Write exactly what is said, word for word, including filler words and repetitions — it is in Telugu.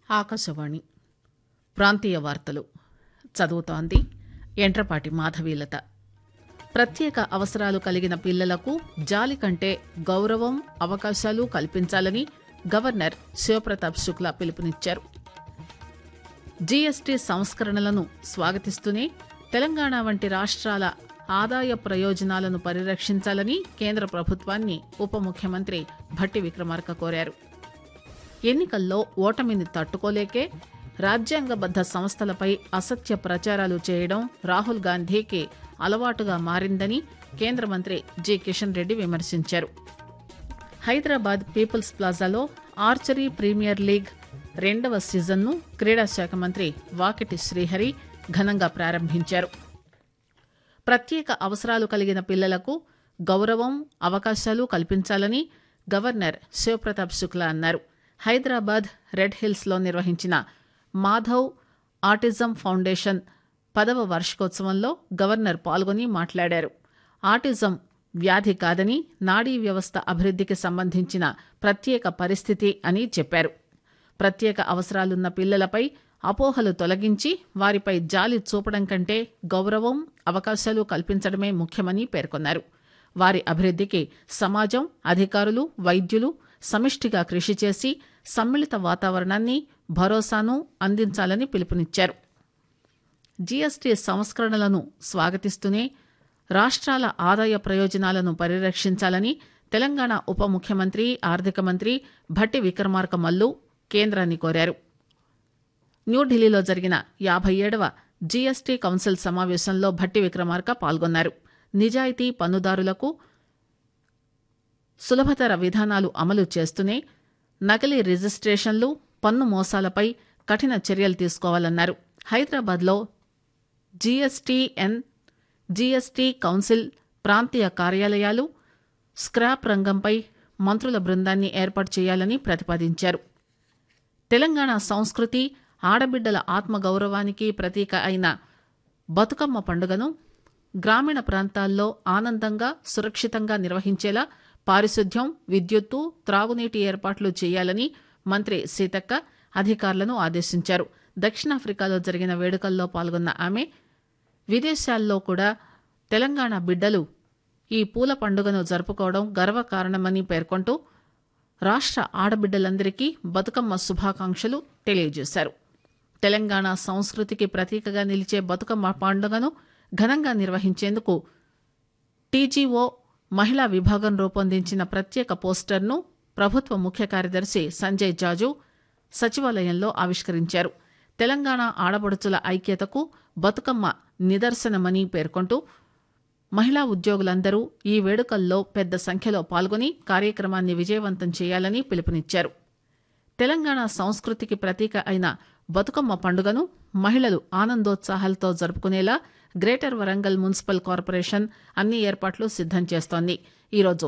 ఆకాశవాణి ప్రాంతీయ వార్తలు చదువుతోంది ఎంట్రపాటి మాధవీలత. ప్రత్యేక అవసరాలు కలిగిన పిల్లలకు జాలి కంటే గౌరవం, అవకాశాలు కల్పించాలని గవర్నర్ శివప్రతాప్ శుక్లా పిలుపునిచ్చారు. జీఎస్టీ సంస్కరణలను స్వాగతిస్తూనే తెలంగాణ వంటి రాష్ట్రాల ఆదాయ ప్రయోజనాలను పరిరక్షించాలని కేంద్ర ప్రభుత్వాన్ని ఉప ముఖ్యమంత్రి భట్టి విక్రమార్క కోరారు. ఎన్నికల్లో ఓటమిని తట్టుకోలేకే రాజ్యాంగబద్ద సంస్థలపై అసత్య ప్రచారాలు చేయడం రాహుల్ గాంధీకి అలవాటుగా మారిందని కేంద్ర మంత్రి జి కిషన్ రెడ్డి విమర్శించారు. Hyderabad peoples ప్లాజాలో archery premier league రెండవ సీజన్ను క్రీడా శాఖ మంత్రి వాకిటి శ్రీహరి ఘనంగా ప్రారంభించారు. ప్రత్యేక అవసరాలు కలిగిన పిల్లలకు గౌరవం, అవకాశాలు కల్పించాలని గవర్నర్ శివప్రతాప్ శుక్లా అన్నారు. హైదరాబాద్ రెడ్ హిల్స్ లో నిర్వహించిన మాధవ్ ఆటిజం ఫౌండేషన్ పదవ వార్షికోత్సవంలో గవర్నర్ పాల్గొని మాట్లాడారు. ఆటిజం వ్యాధి కాదని, నాడీ వ్యవస్థ అభివృద్ధికి సంబంధించిన ప్రత్యేక పరిస్థితి అని చెప్పారు. ప్రత్యేక అవసరాలున్న పిల్లలపై అపోహలు తొలగించి వారిపై జాలి చూపడం కంటే గౌరవం, అవకాశాలు కల్పించడమే ముఖ్యమని పేర్కొన్నారు. వారి అభివృద్ధికి సమాజం, అధికారులు, వైద్యులు సమిష్టిగా కృషి చేసి సమ్మిళిత వాతావరణాన్ని, భరోసాను అందించాలని పిలుపునిచ్చారు. జీఎస్టీ సంస్కరణలను స్వాగతిస్తూనే రాష్ట్రాల ఆదాయ ప్రయోజనాలను పరిరక్షించాలని తెలంగాణ ఉప ముఖ్యమంత్రి, ఆర్థిక మంత్రి భట్టి విక్రమార్క మల్లు కేంద్రాన్ని కోరారు. న్యూఢిల్లీలో జరిగిన యాభై ఏడవ జీఎస్టీ కౌన్సిల్ సమావేశంలో భట్టి విక్రమార్క పాల్గొన్నారు. నిజాయితీ పన్నుదారులకు సులభతర విధానాలు అమలు చేస్తూనే నకిలీ రిజిస్ట్రేషన్లు, పన్ను మోసాలపై కఠిన చర్యలు తీసుకోవాలన్నారు. హైదరాబాద్లో జీఎస్టీఎన్, జీఎస్టీ కౌన్సిల్ ప్రాంతీయ కార్యాలయాలు, స్క్రాప్ రంగంపై మంత్రుల బృందాన్ని ఏర్పాటు చేయాలని ప్రతిపాదించారు. తెలంగాణ సంస్కృతి, ఆడబిడ్డల ఆత్మగౌరవానికి ప్రతీక అయిన బతుకమ్మ పండుగను గ్రామీణ ప్రాంతాల్లో ఆనందంగా, సురక్షితంగా నిర్వహించేలా పారిశుద్ధ్యం, విద్యుత్తు, త్రాగునీటి ఏర్పాట్లు చేయాలని మంత్రి సీతక్క అధికారులను ఆదేశించారు. దక్షిణాఫ్రికాలో జరిగిన వేడుకల్లో పాల్గొన్న ఆమె విదేశాల్లో కూడా తెలంగాణ బిడ్డలు ఈ పూల పండుగను జరుపుకోవడం గర్వకారణమని పేర్కొంటూ రాష్ట్ర ఆడబిడ్డలందరికీ బతుకమ్మ శుభాకాంక్షలు తెలియజేశారు. తెలంగాణ సంస్కృతికి ప్రతీకగా నిలిచే బతుకమ్మ పండుగను ఘనంగా నిర్వహించేందుకు టీజీఓ మహిళా విభాగం రూపొందించిన ప్రత్యేక పోస్టర్ను ప్రభుత్వ ముఖ్య కార్యదర్శి సంజయ్ జాజు సచివాలయంలో ఆవిష్కరించారు. తెలంగాణ ఆడపడుచుల ఐక్యతకు బతుకమ్మ నిదర్శనమని పేర్కొంటూ మహిళా ఉద్యోగులందరూ ఈ వేడుకల్లో పెద్ద సంఖ్యలో పాల్గొని కార్యక్రమాన్ని విజయవంతం చేయాలని పిలుపునిచ్చారు. తెలంగాణ సంస్కృతికి ప్రతీక అయిన బతుకమ్మ పండుగను మహిళలు ఆనందోత్సాహాలతో జరుపుకునేలా గ్రేటర్ వరంగల్ మున్సిపల్ కార్పొరేషన్ అన్ని ఏర్పాట్లు సిద్దం చేస్తోంది. ఈరోజు